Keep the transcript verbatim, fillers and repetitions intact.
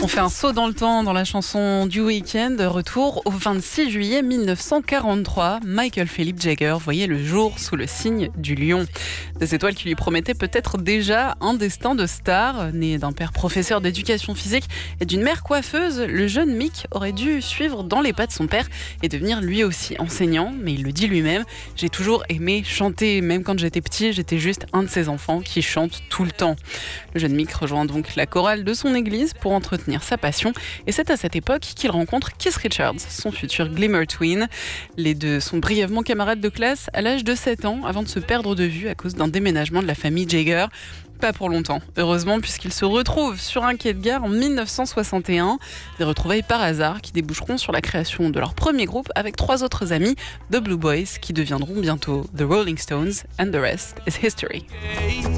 On fait un saut dans le temps dans la chanson du Weeknd. Retour au vingt-six juillet mille neuf cent quarante-trois. Michael Philip Jagger voyait le jour sous le signe du lion. Des étoiles qui lui promettaient peut-être déjà un destin de star. Né d'un père professeur d'éducation physique et d'une mère coiffeuse, le jeune Mick aurait dû suivre dans les pas de son père et devenir lui aussi enseignant. Mais il le dit lui-même, j'ai toujours aimé chanter. Même quand j'étais petit, j'étais juste un de ces enfants qui chantent tout le temps. Le jeune Mick rejoint donc la chorale de son église pour entretenir sa passion. Et c'est à cette époque qu'il rencontre Keith Richards, son futur Glimmer Twin. Les deux sont brièvement camarades de classe à l'âge de sept ans avant de se perdre de vue à cause d'un déménagement de la famille Jagger. Pas pour longtemps, heureusement, puisqu'ils se retrouvent sur un quai de gare en mille neuf cent soixante et un. Des retrouvailles par hasard qui déboucheront sur la création de leur premier groupe avec trois autres amis, The Blue Boys, qui deviendront bientôt The Rolling Stones, and the rest is history.